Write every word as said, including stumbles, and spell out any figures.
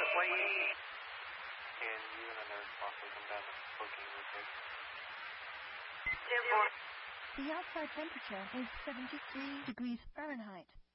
please? Can you and a nurse possibly come down to booking real quick? ten four. The outside temperature is seventy-three degrees Fahrenheit.